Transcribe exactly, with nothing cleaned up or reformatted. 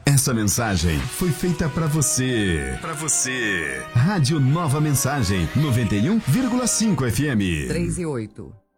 Essa mensagem foi feita pra você. Pra você. Rádio Nova Mensagem, noventa e um vírgula cinco F M. três e oito.